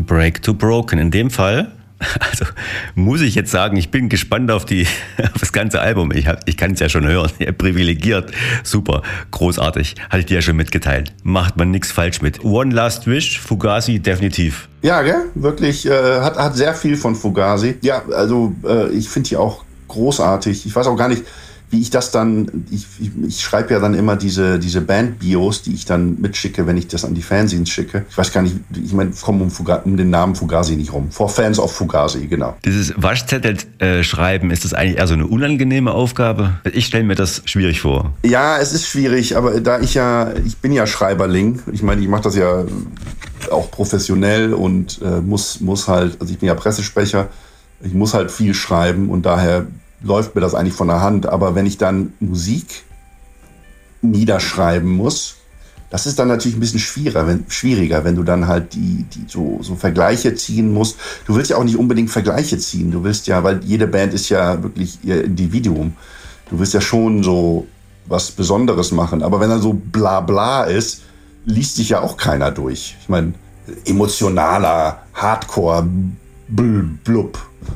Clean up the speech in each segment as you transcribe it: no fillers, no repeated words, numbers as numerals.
Break to Broken. In dem Fall, also muss ich jetzt sagen, ich bin gespannt auf das ganze Album. Ich kann es ja schon hören. Ja, privilegiert, super, großartig. Hatte ich dir ja schon mitgeteilt. Macht man nichts falsch mit. One Last Wish, Fugazi, definitiv. Ja, gell? Wirklich, hat sehr viel von Fugazi. Ja, also ich finde die auch großartig. Ich weiß auch gar nicht, wie ich das dann, ich schreibe ja dann immer diese Band-Bios, die ich dann mitschicke, wenn ich das an die Fanzines schicke. Ich weiß gar nicht, ich meine, ich komme um den Namen Fugazi nicht rum. For Fans of Fugazi, genau. Dieses Waschzettel-Schreiben, ist das eigentlich eher so eine unangenehme Aufgabe? Ich stelle mir das schwierig vor. Ja, es ist schwierig, aber da ich bin ja Schreiberling. Ich meine, ich mache das ja auch professionell und muss halt, also ich bin ja Pressesprecher, ich muss halt viel schreiben und daher läuft mir das eigentlich von der Hand. Aber wenn ich dann Musik niederschreiben muss, das ist dann natürlich ein bisschen schwieriger, wenn du dann halt die so Vergleiche ziehen musst. Du willst ja auch nicht unbedingt Vergleiche ziehen. Du willst ja, weil jede Band ist ja wirklich ihr Individuum. Du willst ja schon so was Besonderes machen. Aber wenn dann so bla bla ist, liest sich ja auch keiner durch. Ich meine, emotionaler Hardcore blub.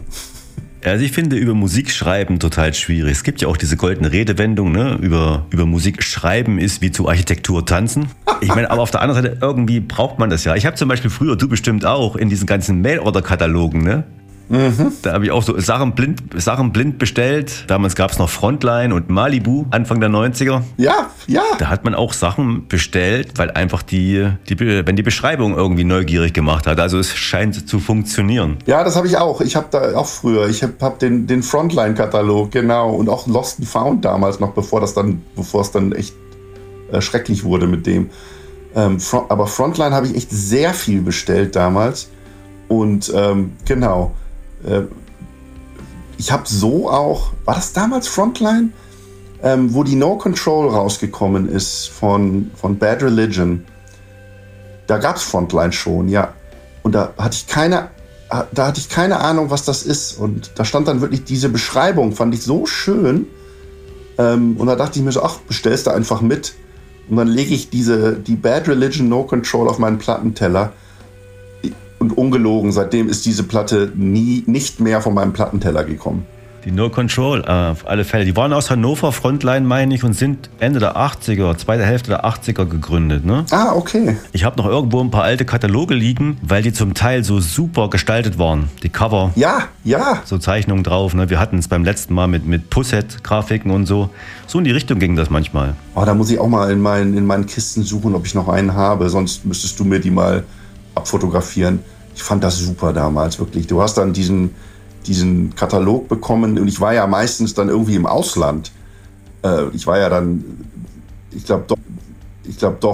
Also ich finde über Musik schreiben total schwierig. Es gibt ja auch diese goldene Redewendung, ne? Über Musik schreiben ist wie zu Architektur tanzen. Ich meine, aber auf der anderen Seite, irgendwie braucht man das ja. Ich habe zum Beispiel früher, du bestimmt auch, in diesen ganzen Mail-Order-Katalogen, ne? Mhm. Da habe ich auch so Sachen blind bestellt. Damals gab es noch Frontline und Malibu, Anfang der 90er. Ja. Da hat man auch Sachen bestellt, weil einfach wenn die Beschreibung irgendwie neugierig gemacht hat. Also es scheint zu funktionieren. Ja, das habe ich auch. Ich habe da auch früher, ich habe den Frontline-Katalog, genau, und auch Lost and Found damals noch, bevor es dann echt schrecklich wurde mit dem. Aber Frontline habe ich echt sehr viel bestellt damals. Und genau. Ich habe so auch, war das damals Frontline? Wo die No Control rausgekommen ist von Bad Religion. Da gab es Frontline schon, ja. Und da hatte ich keine Ahnung, was das ist. Und da stand dann wirklich diese Beschreibung, fand ich so schön. Und da dachte ich mir so, ach, bestellst du einfach mit. Und dann lege ich die Bad Religion No Control auf meinen Plattenteller. Und ungelogen, seitdem ist diese Platte nicht mehr von meinem Plattenteller gekommen. Die No Control, auf alle Fälle. Die waren aus Hannover, Frontline meine ich, und sind Ende der 80er, zweite Hälfte der 80er gegründet. Ne? Ah, okay. Ich habe noch irgendwo ein paar alte Kataloge liegen, weil die zum Teil so super gestaltet waren. Die Cover. Ja. So Zeichnungen drauf. Ne? Wir hatten es beim letzten Mal mit Pusshead-Grafiken und so. So in die Richtung ging das manchmal. Oh, da muss ich auch mal in meinen Kisten suchen, ob ich noch einen habe. Sonst müsstest du mir die mal abfotografieren. Ich fand das super damals, wirklich. Du hast dann diesen Katalog bekommen und ich war ja meistens dann irgendwie im Ausland. Ich war ja dann, ich glaube doch